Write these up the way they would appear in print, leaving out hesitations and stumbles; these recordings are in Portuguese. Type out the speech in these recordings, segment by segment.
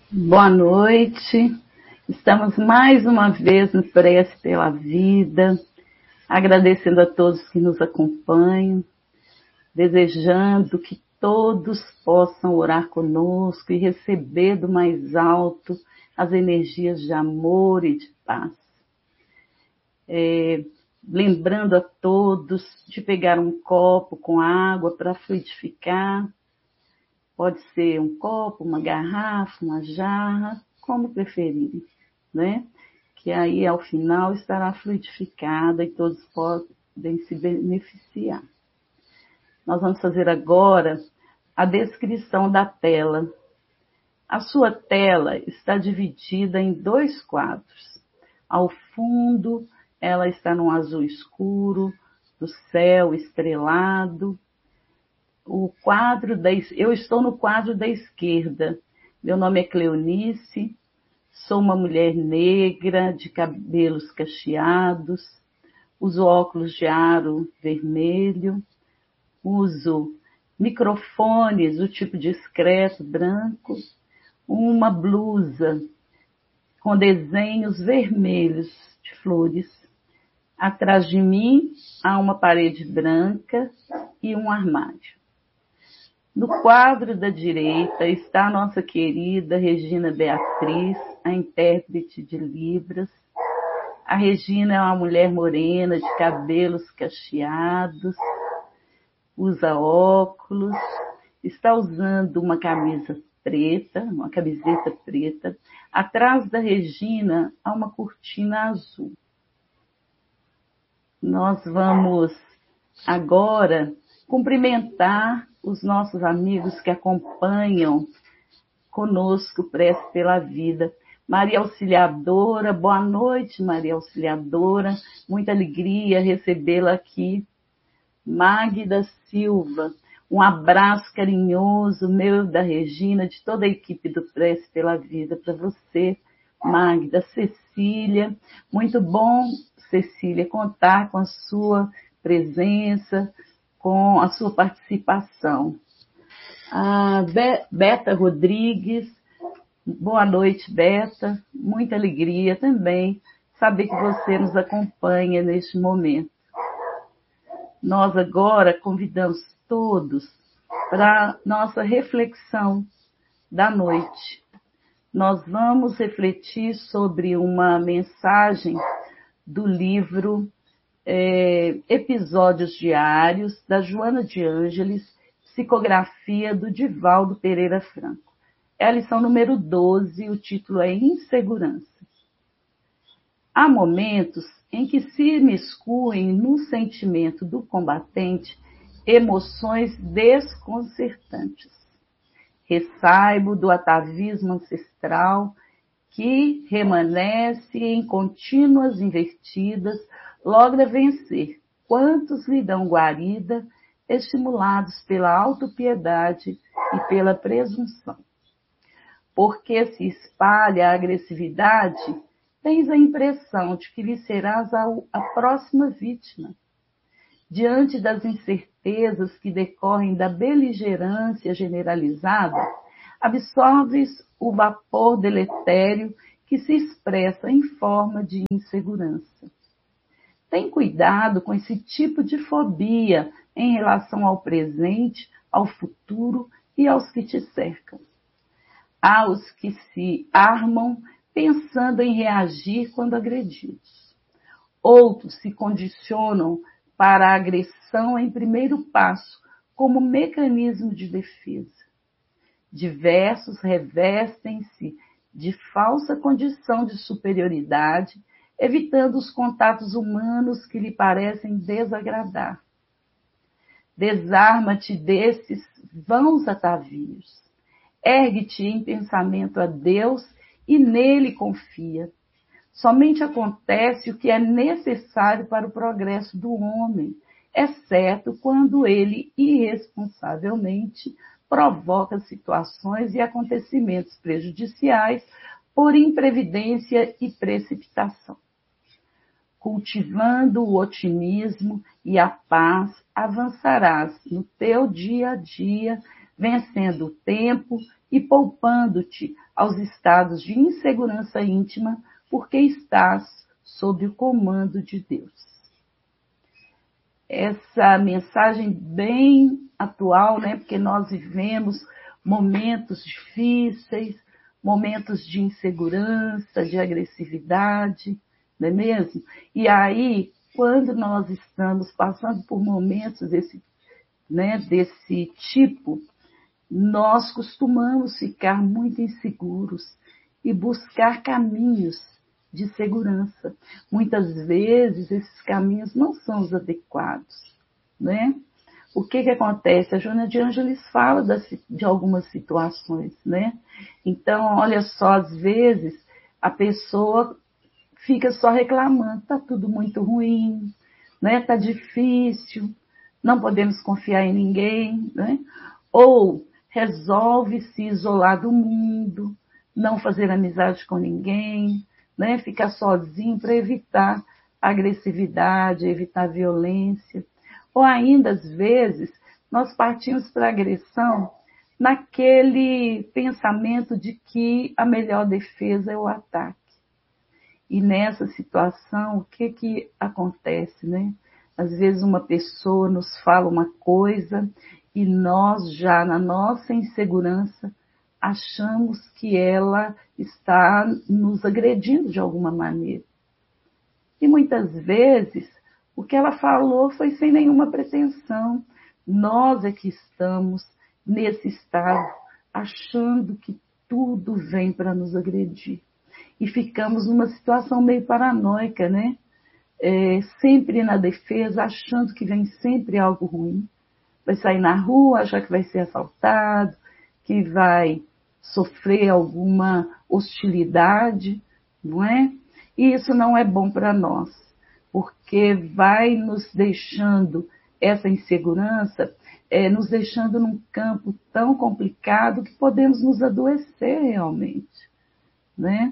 Boa noite. Estamos mais uma vez no Prece pela Vida, agradecendo a todos que nos acompanham, desejando que todos possam orar conosco e receber do mais alto as energias de amor e de paz. Lembrando a todos de pegar um copo com água para fluidificar. Pode ser um copo, uma garrafa, uma jarra, como preferirem, né? Que aí, ao final, estará fluidificada e todos podem se beneficiar. Nós vamos fazer agora a descrição da tela. A sua tela está dividida em 2 quadros. Ao fundo, ela está num azul escuro, do céu estrelado. Eu estou no quadro da esquerda. Meu nome é Cleonice, sou uma mulher negra, de cabelos cacheados, uso óculos de aro vermelho, uso microfones do tipo discreto, branco, uma blusa com desenhos vermelhos de flores. Atrás de mim há uma parede branca e um armário. No quadro da direita está a nossa querida Regina Beatriz, a intérprete de Libras. A Regina é uma mulher morena, de cabelos cacheados, usa óculos, está usando uma camisa preta, uma camiseta preta. Atrás da Regina há uma cortina azul. Nós vamos agora cumprimentar os nossos amigos que acompanham conosco Prece pela Vida. Maria Auxiliadora, boa noite, Maria Auxiliadora. Muita alegria recebê-la aqui. Magda Silva, um abraço carinhoso meu, da Regina, de toda a equipe do Prece pela Vida para você, Magda. Cecília, muito bom, Cecília, contar com a sua presença, com a sua participação. A Beta Rodrigues, boa noite, Beta. Muita alegria também saber que você nos acompanha neste momento. Nós agora convidamos todos para nossa reflexão da noite. Nós vamos refletir sobre uma mensagem do livro Episódios Diários, da Joana de Ângeles, psicografia do Divaldo Pereira Franco. É a lição número 12, o título é Insegurança. Há momentos em que se imiscuem no sentimento do combatente emoções desconcertantes. Ressaibo do atavismo ancestral que remanesce em contínuas invertidas, logra vencer quantos lhe dão guarida, estimulados pela autopiedade e pela presunção. Porque se espalha a agressividade, tens a impressão de que lhe serás a próxima vítima. Diante das incertezas que decorrem da beligerância generalizada, absorves o vapor deletério que se expressa em forma de insegurança. Tem cuidado com esse tipo de fobia em relação ao presente, ao futuro e aos que te cercam. Há os que se armam pensando em reagir quando agredidos. Outros se condicionam para a agressão em primeiro passo, como mecanismo de defesa. Diversos revestem-se de falsa condição de superioridade, evitando os contatos humanos que lhe parecem desagradar. Desarma-te desses vãos atavios. Ergue-te em pensamento a Deus e nele confia. Somente acontece o que é necessário para o progresso do homem, exceto quando ele irresponsavelmente provoca situações e acontecimentos prejudiciais por imprevidência e precipitação. Cultivando o otimismo e a paz, avançarás no teu dia a dia, vencendo o tempo e poupando-te aos estados de insegurança íntima, porque estás sob o comando de Deus. Essa mensagem bem atual, né? Porque nós vivemos momentos difíceis, momentos de insegurança, de agressividade, não é mesmo? E aí, quando nós estamos passando por momentos desse tipo, nós costumamos ficar muito inseguros e buscar caminhos de segurança. Muitas vezes esses caminhos não são os adequados, né? O que acontece? A Joana de Ângeles fala de algumas situações, né? Então, olha só, às vezes a pessoa fica só reclamando, tá tudo muito ruim, né? Tá difícil, não podemos confiar em ninguém, né? Ou resolve se isolar do mundo, não fazer amizade com ninguém, né? Ficar sozinho para evitar agressividade, evitar violência. Ou ainda, às vezes, nós partimos para a agressão naquele pensamento de que a melhor defesa é o ataque. E nessa situação, o que acontece, né? Às vezes uma pessoa nos fala uma coisa e nós já, na nossa insegurança, achamos que ela está nos agredindo de alguma maneira. E muitas vezes, o que ela falou foi sem nenhuma pretensão. Nós é que estamos nesse estado, achando que tudo vem para nos agredir. E ficamos numa situação meio paranoica, né? Sempre na defesa, achando que vem sempre algo ruim. Vai sair na rua, achar que vai ser assaltado, que vai sofrer alguma hostilidade, não é? E isso não é bom para nós, porque vai nos deixando, essa insegurança, nos deixando num campo tão complicado que podemos nos adoecer realmente, né?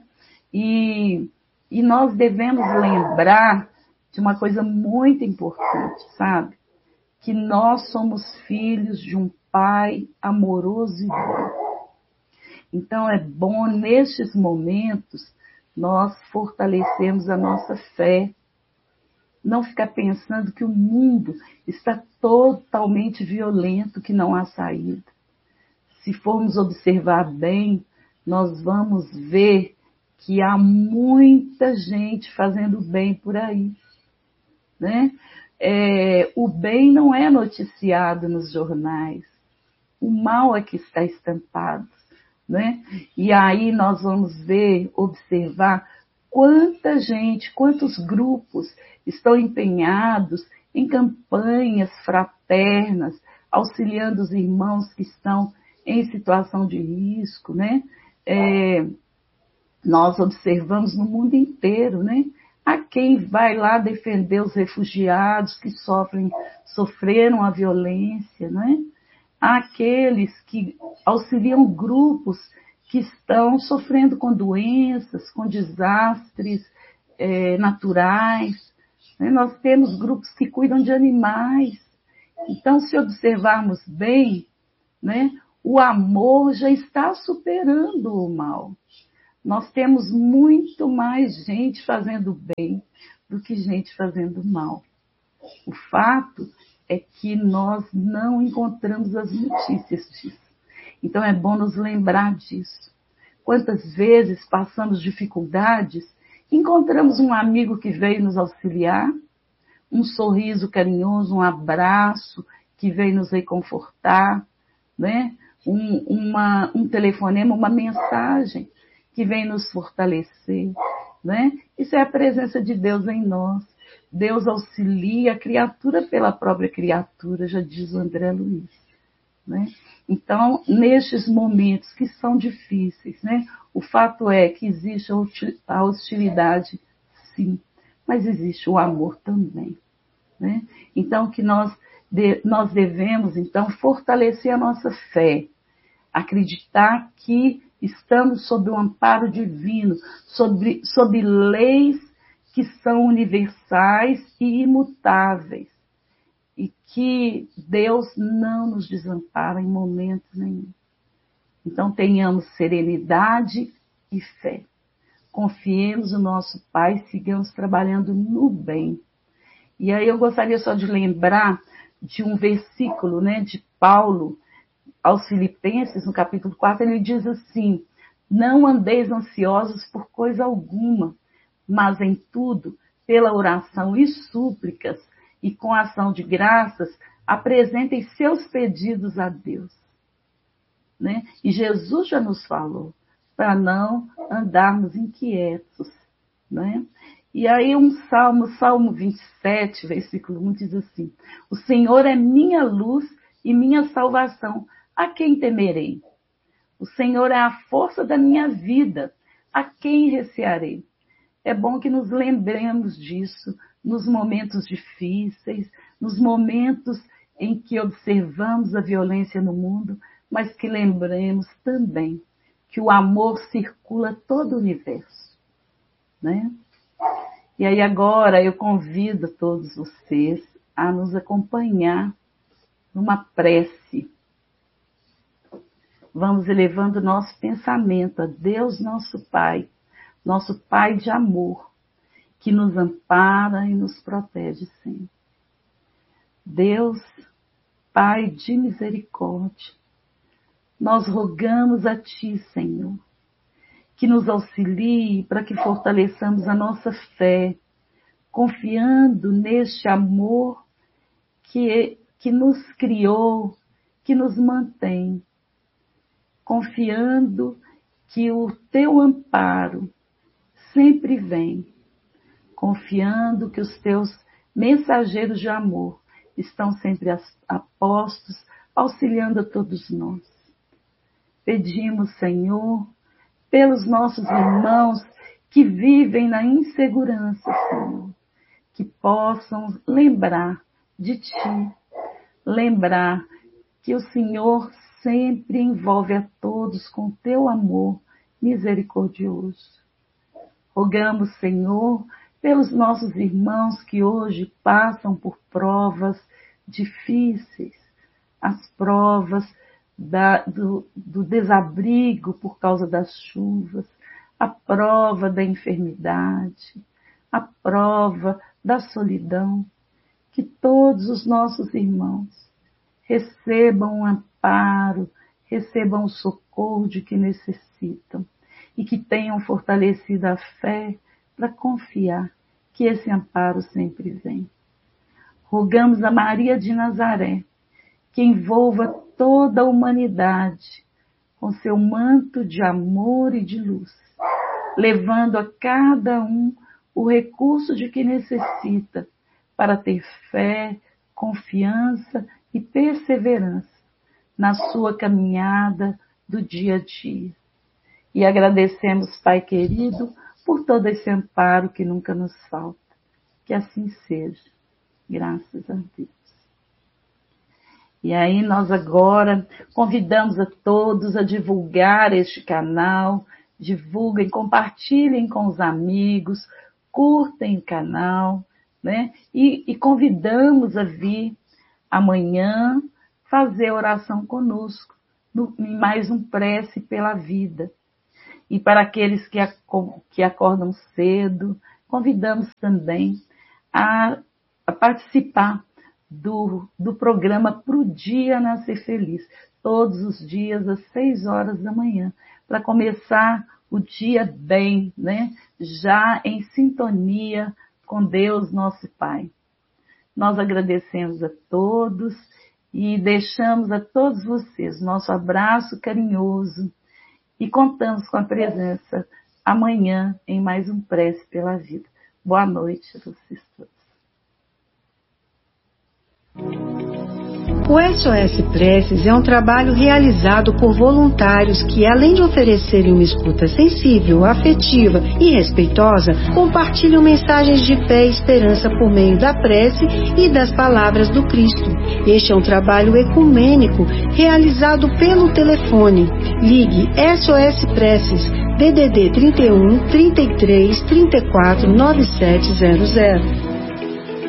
E nós devemos lembrar de uma coisa muito importante, sabe? Que nós somos filhos de um Pai amoroso e bom. Então é bom, nestes momentos, nós fortalecermos a nossa fé. Não ficar pensando que o mundo está totalmente violento, que não há saída. Se formos observar bem, nós vamos ver que há muita gente fazendo bem por aí, né? O bem não é noticiado nos jornais, o mal é que está estampado, né? E aí nós vamos ver, observar quanta gente, quantos grupos estão empenhados em campanhas fraternas, auxiliando os irmãos que estão em situação de risco, né? Nós observamos no mundo inteiro, né? Há quem vai lá defender os refugiados que sofreram a violência, né? Há aqueles que auxiliam grupos que estão sofrendo com doenças, com desastres naturais, né? Nós temos grupos que cuidam de animais. Então, se observarmos bem, né, o amor já está superando o mal. Nós temos muito mais gente fazendo bem do que gente fazendo mal. O fato é que nós não encontramos as notícias disso. Então é bom nos lembrar disso. Quantas vezes passamos dificuldades, encontramos um amigo que veio nos auxiliar, um sorriso carinhoso, um abraço que veio nos reconfortar, né? Um telefonema, uma mensagem que vem nos fortalecer, né? Isso é a presença de Deus em nós. Deus auxilia a criatura pela própria criatura, já diz o André Luiz, né? Então, nestes momentos que são difíceis, né? O fato é que existe a hostilidade, sim, mas existe o amor também, né? Então, que nós devemos, então, fortalecer a nossa fé, acreditar que estamos sob o amparo divino, sob leis que são universais e imutáveis. e que Deus não nos desampara em momento nenhum. Então tenhamos serenidade e fé. Confiemos no nosso Pai, sigamos trabalhando no bem. E aí eu gostaria só de lembrar de um versículo, né, de Paulo aos Filipenses, no capítulo 4, ele diz assim: não andeis ansiosos por coisa alguma, mas em tudo, pela oração e súplicas, e com ação de graças, apresentem seus pedidos a Deus. Né? E Jesus já nos falou para não andarmos inquietos. Né? E aí Salmo 27, versículo 1, diz assim: o Senhor é minha luz e minha salvação, a quem temerei? O Senhor é a força da minha vida, a quem recearei? É bom que nos lembremos disso nos momentos difíceis, nos momentos em que observamos a violência no mundo, mas que lembremos também que o amor circula todo o universo. Né? E aí agora eu convido todos vocês a nos acompanhar numa prece. Vamos elevando nosso pensamento a Deus, nosso Pai de amor, que nos ampara e nos protege sempre. Deus, Pai de misericórdia, nós rogamos a Ti, Senhor, que nos auxilie para que fortaleçamos a nossa fé, confiando neste amor que nos criou, que nos mantém, confiando que o Teu amparo sempre vem, confiando que os Teus mensageiros de amor estão sempre a postos, auxiliando a todos nós. Pedimos, Senhor, pelos nossos irmãos que vivem na insegurança, Senhor, que possam lembrar de Ti, lembrar que o Senhor sempre envolve a todos com Teu amor misericordioso. Rogamos, Senhor, pelos nossos irmãos que hoje passam por provas difíceis, as provas do desabrigo por causa das chuvas, a prova da enfermidade, a prova da solidão, que todos os nossos irmãos recebam um amparo, recebam o socorro de que necessitam e que tenham fortalecido a fé para confiar que esse amparo sempre vem. Rogamos a Maria de Nazaré, que envolva toda a humanidade com seu manto de amor e de luz, levando a cada um o recurso de que necessita para ter fé, confiança e perseverança na sua caminhada do dia a dia. E agradecemos, Pai querido, por todo esse amparo que nunca nos falta. Que assim seja. Graças a Deus. E aí nós agora convidamos a todos a divulgar este canal, divulguem, compartilhem com os amigos, curtem o canal, né? E convidamos a vir amanhã fazer oração conosco, em mais um prece pela vida. E para aqueles que acordam cedo, convidamos também a participar do programa Pro Dia Nascer Feliz, todos os dias às 6 horas da manhã, para começar o dia bem, né? Já em sintonia com Deus, nosso Pai. Nós agradecemos a todos e deixamos a todos vocês nosso abraço carinhoso e contamos com a presença amanhã em mais um Prece pela Vida. Boa noite a vocês todos. O SOS Preces é um trabalho realizado por voluntários que, além de oferecerem uma escuta sensível, afetiva e respeitosa, compartilham mensagens de fé e esperança por meio da prece e das palavras do Cristo. Este é um trabalho ecumênico realizado pelo telefone. Ligue SOS Preces DDD 31 33 34 9700.